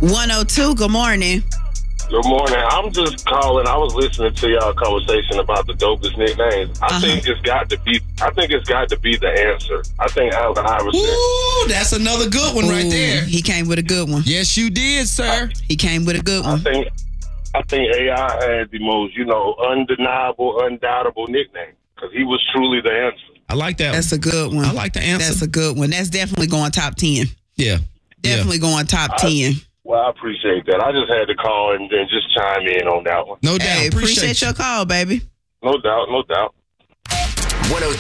102, good morning. Good morning. I'm just calling. I was listening to y'all conversation about the dopest nicknames. I think it's got to be. I think it's got to be the answer. I think Allen Iverson. Ooh, that's another good one right there. He came with a good one. Yes, you did, sir. He came with a good one. I think AI had the most, undeniable, undoubtable nickname because he was truly the answer. I like that. That's a good one. I like the answer. That's a good one. That's definitely going top 10. Yeah. Definitely going top 10. Well, I appreciate that. I just had to call and then just chime in on that one. No doubt. Hey, appreciate your call, baby. No doubt. 102.